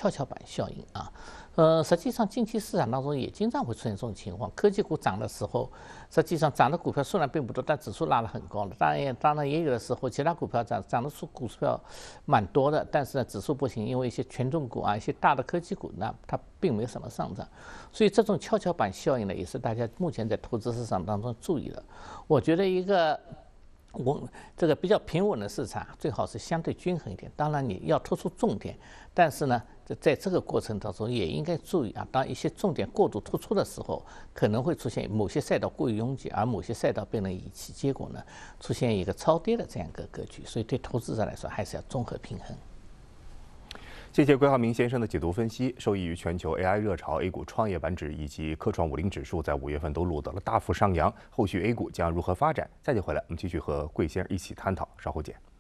跷跷板效应啊。实际上近期市场当中也经常会出现这种情况，科技股涨的时候，实际上涨的股票数量并不多，但指数拉得很高了。当然也有的时候其他股票涨的股票蛮多的，但是呢指数不行，因为一些权重股啊，一些大的科技股呢，它并没有什么上涨，所以这种跷跷板效应呢，也是大家目前在投资市场当中注意的。我觉得这个比较平稳的市场最好是相对均衡一点，当然你要突出重点，但是呢，在这个过程当中也应该注意啊，当一些重点过度突出的时候，可能会出现某些赛道过于拥挤，而某些赛道被人遗弃，结果呢出现一个超跌的这样一个格局，所以对投资者来说还是要综合平衡。 谢谢桂浩明先生的解读分析。受益于全球 AI 热潮 ，A 股创业板指以及科创50指数在5月份都录得了大幅上扬。后续 A 股将如何发展？下节回来我们继续和桂先生一起探讨，稍后见。